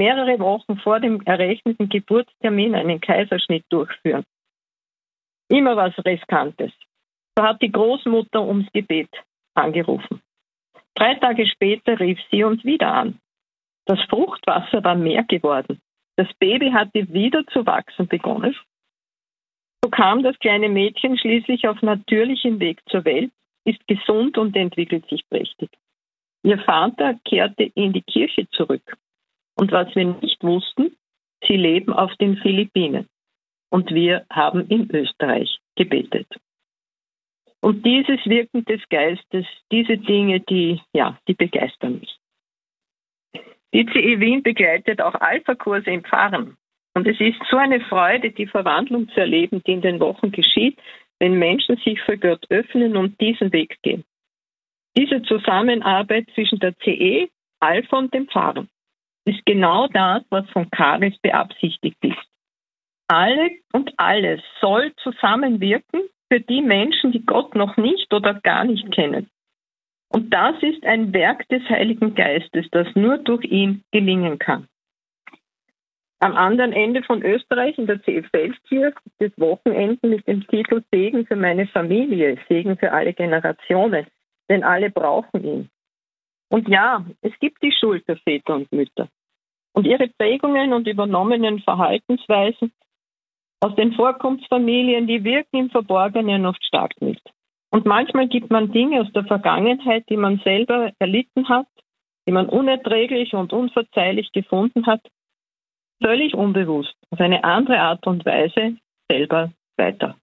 mehrere Wochen vor dem errechneten Geburtstermin einen Kaiserschnitt durchführen. Immer was Riskantes. So hat die Großmutter ums Gebet angerufen. 3 Tage später rief sie uns wieder an. Das Fruchtwasser war mehr geworden. Das Baby hatte wieder zu wachsen begonnen. So kam das kleine Mädchen schließlich auf natürlichem Weg zur Welt, ist gesund und entwickelt sich prächtig. Ihr Vater kehrte in die Kirche zurück. Und was wir nicht wussten, sie leben auf den Philippinen. Und wir haben in Österreich gebetet. Und dieses Wirken des Geistes, diese Dinge, die begeistern mich. Die CE Wien begleitet auch Alpha-Kurse im Pfarren. Und es ist so eine Freude, die Verwandlung zu erleben, die in den Wochen geschieht, wenn Menschen sich für Gott öffnen und diesen Weg gehen. Diese Zusammenarbeit zwischen der CE, Alpha und dem Pfarren ist genau das, was von Charis beabsichtigt ist. Alle und alles soll zusammenwirken für die Menschen, die Gott noch nicht oder gar nicht kennen. Und das ist ein Werk des Heiligen Geistes, das nur durch ihn gelingen kann. Am anderen Ende von Österreich, in der CE Feldkirch, gibt es Wochenenden mit dem Titel Segen für meine Familie, Segen für alle Generationen, denn alle brauchen ihn. Und ja, es gibt die Schuld der Väter und Mütter. Und ihre Prägungen und übernommenen Verhaltensweisen aus den Vorkunftsfamilien, die wirken im Verborgenen oft stark mit. Und manchmal gibt man Dinge aus der Vergangenheit, die man selber erlitten hat, die man unerträglich und unverzeihlich gefunden hat, völlig unbewusst, auf eine andere Art und Weise selber weiter.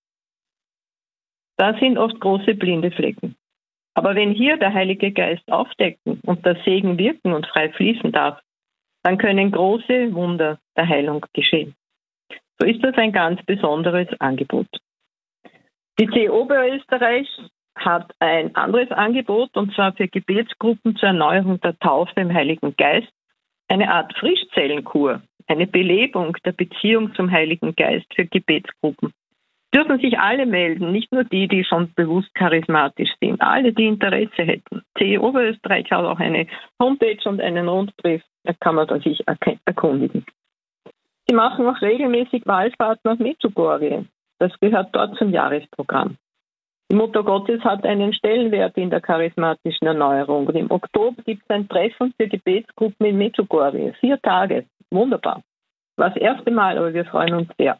Das sind oft große blinde Flecken. Aber wenn hier der Heilige Geist aufdecken und der Segen wirken und frei fließen darf, dann können große Wunder der Heilung geschehen. So ist das ein ganz besonderes Angebot. Die CE Oberösterreich hat ein anderes Angebot, und zwar für Gebetsgruppen zur Erneuerung der Taufe im Heiligen Geist, eine Art Frischzellenkur, eine Belebung der Beziehung zum Heiligen Geist für Gebetsgruppen. Dürfen sich alle melden, nicht nur die, die schon bewusst charismatisch sind, alle, die Interesse hätten. CE Oberösterreich hat auch eine Homepage und einen Rundbrief, da kann man sich erkundigen. Sie machen auch regelmäßig Wallfahrten nach Medjugorje. Das gehört dort zum Jahresprogramm. Die Mutter Gottes hat einen Stellenwert in der charismatischen Erneuerung. Und im Oktober gibt es ein Treffen für Gebetsgruppen in Medjugorje. 4 Tage. Wunderbar. War das erste Mal, aber wir freuen uns sehr.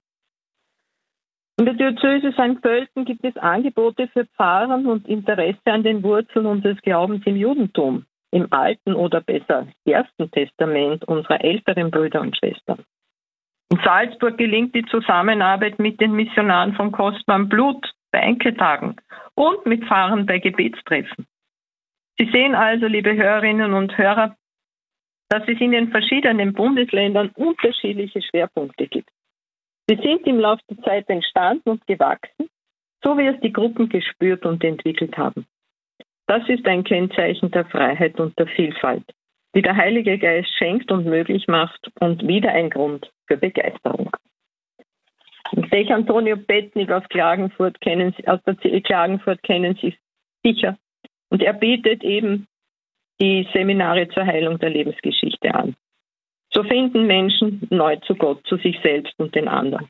In der Diözese St. Pölten gibt es Angebote für Pfarrer und Interesse an den Wurzeln unseres Glaubens im Judentum, im Alten oder besser Ersten Testament unserer älteren Brüder und Schwestern. In Salzburg gelingt die Zusammenarbeit mit den Missionaren von Kostbarem Blut bei Enkeltagen und mit Pfarrern bei Gebetstreffen. Sie sehen also, liebe Hörerinnen und Hörer, dass es in den verschiedenen Bundesländern unterschiedliche Schwerpunkte gibt. Sie sind im Laufe der Zeit entstanden und gewachsen, so wie es die Gruppen gespürt und entwickelt haben. Das ist ein Kennzeichen der Freiheit und der Vielfalt, die der Heilige Geist schenkt und möglich macht, und wieder ein Grund für Begeisterung. Stech Antonio Petnik aus Klagenfurt aus der CE Klagenfurt kennen Sie sicher. Und er bietet eben die Seminare zur Heilung der Lebensgeschichte an. So finden Menschen neu zu Gott, zu sich selbst und den anderen.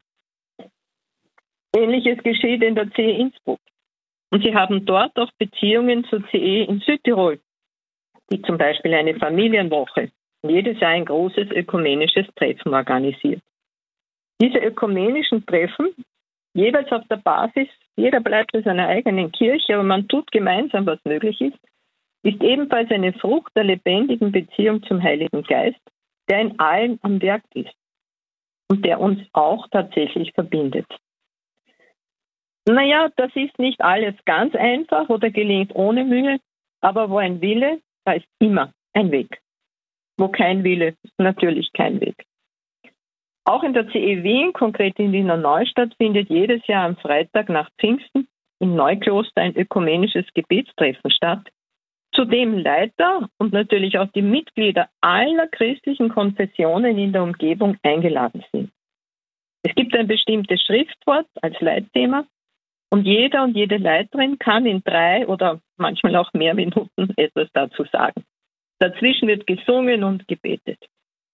Ähnliches geschieht in der CE Innsbruck. Und sie haben dort auch Beziehungen zur CE in Südtirol, die zum Beispiel eine Familienwoche und jedes Jahr ein großes ökumenisches Treffen organisiert. Diese ökumenischen Treffen, jeweils auf der Basis, jeder bleibt in seiner eigenen Kirche, aber man tut gemeinsam, was möglich ist ebenfalls eine Frucht der lebendigen Beziehung zum Heiligen Geist, der in allen am Werk ist und der uns auch tatsächlich verbindet. Naja, das ist nicht alles ganz einfach oder gelingt ohne Mühe, aber wo ein Wille, da ist immer ein Weg. Wo kein Wille, ist natürlich kein Weg. Auch in der CE Wien, konkret in Wiener Neustadt, findet jedes Jahr am Freitag nach Pfingsten im Neukloster ein ökumenisches Gebetstreffen statt, zu dem Leiter und natürlich auch die Mitglieder aller christlichen Konfessionen in der Umgebung eingeladen sind. Es gibt ein bestimmtes Schriftwort als Leitthema und jeder und jede Leiterin kann in 3 oder manchmal auch mehr Minuten etwas dazu sagen. Dazwischen wird gesungen und gebetet.